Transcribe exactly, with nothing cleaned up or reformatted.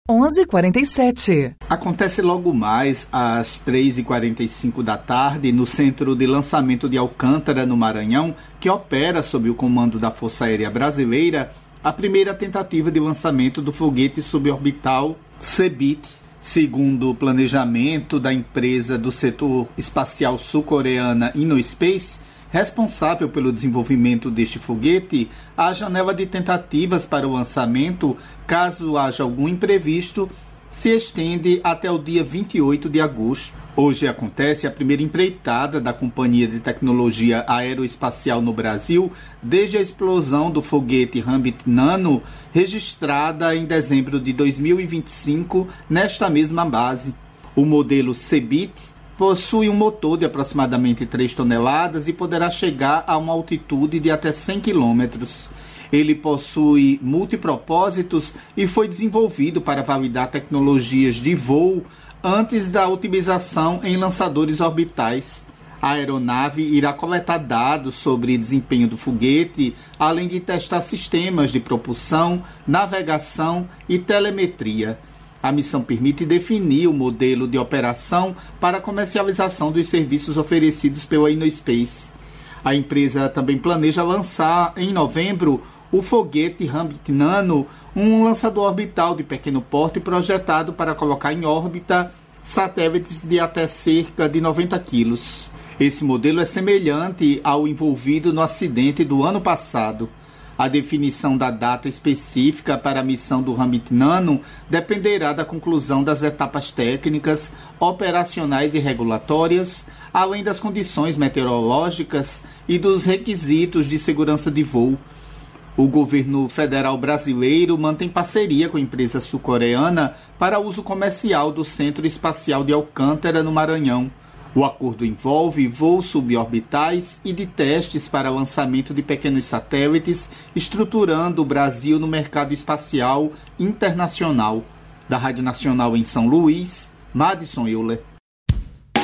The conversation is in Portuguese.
onze e quarenta e sete. Acontece logo mais às três e quarenta e cinco da tarde no Centro de Lançamento de Alcântara, no Maranhão, que opera sob o comando da Força Aérea Brasileira, a primeira tentativa de lançamento do foguete suborbital CEBIT, segundo o planejamento da empresa do setor espacial sul-coreana InnoSpace, responsável pelo desenvolvimento deste foguete. A janela de tentativas para o lançamento, caso haja algum imprevisto, se estende até o dia vinte e oito de agosto. Hoje acontece a primeira empreitada da Companhia de Tecnologia Aeroespacial no Brasil, desde a explosão do foguete Rambit Nano, registrada em dezembro de dois mil e vinte e cinco, nesta mesma base. O modelo CEBIT possui um motor de aproximadamente três toneladas e poderá chegar a uma altitude de até cem quilômetros. Ele possui multipropósitos e foi desenvolvido para validar tecnologias de voo antes da utilização em lançadores orbitais. A aeronave irá coletar dados sobre desempenho do foguete, além de testar sistemas de propulsão, navegação e telemetria. A missão permite definir o modelo de operação para a comercialização dos serviços oferecidos pela InnoSpace. A empresa também planeja lançar, em novembro, o foguete Rambit Nano, um lançador orbital de pequeno porte projetado para colocar em órbita satélites de até cerca de noventa quilos. Esse modelo é semelhante ao envolvido no acidente do ano passado. A definição da data específica para a missão do Rambit Nano dependerá da conclusão das etapas técnicas, operacionais e regulatórias, além das condições meteorológicas e dos requisitos de segurança de voo. O governo federal brasileiro mantém parceria com a empresa sul-coreana para uso comercial do Centro Espacial de Alcântara, no Maranhão. O acordo envolve voos suborbitais e de testes para lançamento de pequenos satélites, estruturando o Brasil no mercado espacial internacional. Da Rádio Nacional em São Luís, Madison Euler.